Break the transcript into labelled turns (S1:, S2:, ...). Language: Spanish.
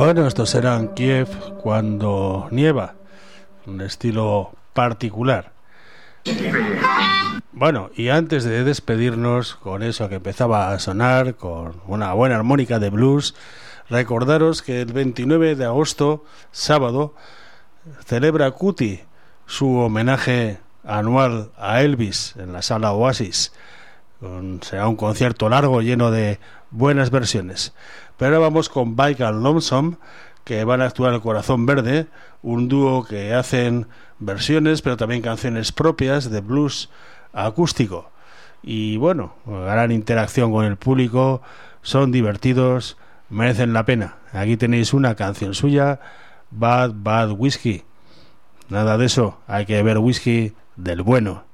S1: Bueno, estos eran Kiev cuando nieva, un estilo particular. Bueno, y antes de despedirnos con eso que empezaba a sonar, con una buena armónica de blues, recordaros que el 29 de agosto, sábado, celebra Cuti su homenaje anual a Elvis en la sala Oasis. Será un concierto largo lleno de buenas versiones. Pero ahora vamos con Bike and Lonesome, que van a actuar el Corazón Verde, un dúo que hacen versiones pero también canciones propias de blues acústico. Y bueno, gran interacción con el público, son divertidos, merecen la pena. Aquí tenéis una canción suya, Bad Whiskey. Nada de eso, hay que beber whisky del bueno.